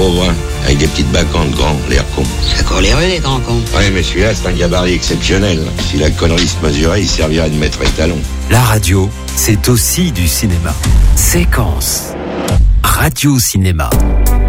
Beau brun, avec des petites bacantes grands, l'air con. Ça court les rues, les grands cons. Ouais, mais celui-là, c'est un gabarit exceptionnel. Si la connerie se mesurait, il servirait de maître étalon. La radio, c'est aussi du cinéma. Séquence. Radio Cinéma.